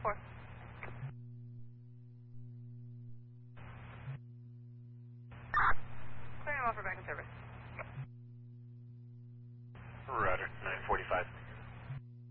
4. Clearing them off for back in service.